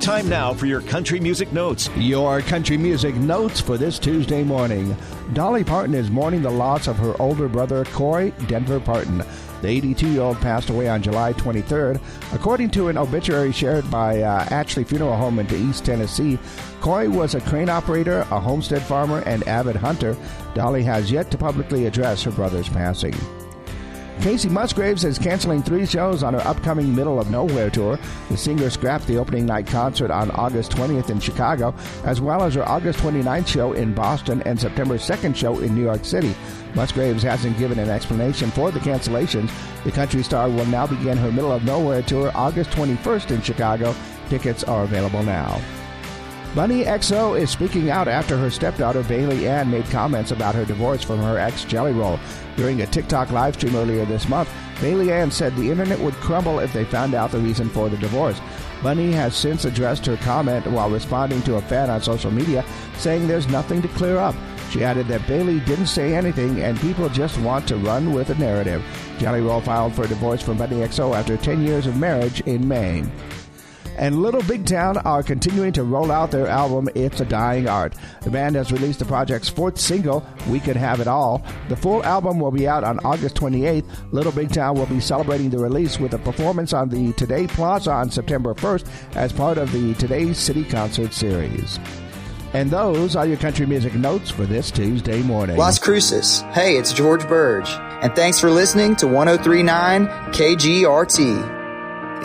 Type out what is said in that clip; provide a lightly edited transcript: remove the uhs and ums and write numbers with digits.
Time now for your country music notes. Your country music notes for this Tuesday morning. Dolly Parton is mourning the loss of her older brother, Coy Denver Parton. The 82-year-old passed away on July 23rd. According to an obituary shared by Ashley Funeral Home in East Tennessee, Coy was a crane operator, a homestead farmer, and avid hunter. Dolly has yet to publicly address her brother's passing. Casey Musgraves is canceling 3 shows on her upcoming Middle of Nowhere tour. The singer scrapped the opening night concert on August 20th in Chicago, as well as her August 29th show in Boston and September 2nd show in New York City. Musgraves hasn't given an explanation for the cancellations. The country star will now begin her Middle of Nowhere tour August 21st in Chicago. Tickets are available now. Bunny XO is speaking out after her stepdaughter Bailey Ann made comments about her divorce from her ex Jelly Roll. During a TikTok live stream earlier this month, Bailey Ann said the internet would crumble if they found out the reason for the divorce. Bunny has since addressed her comment while responding to a fan on social media, saying there's nothing to clear up. She added that Bailey didn't say anything and people just want to run with the narrative. Jelly Roll filed for divorce from Bunny XO after 10 years of marriage in May. And Little Big Town are continuing to roll out their album, It's a Dying Art. The band has released the project's 4th single, We Could Have It All. The full album will be out on August 28th. Little Big Town will be celebrating the release with a performance on the Today Plaza on September 1st as part of the Today City Concert Series. And those are your country music notes for this Tuesday morning. Las Cruces. Hey, it's George Burge. And thanks for listening to 103.9 KGRT.